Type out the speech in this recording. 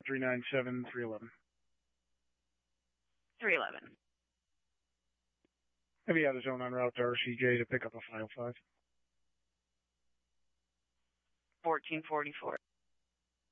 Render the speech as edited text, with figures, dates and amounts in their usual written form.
397-311. 311. Heavy out of zone en route to RCJ to pick up a 505. 1444.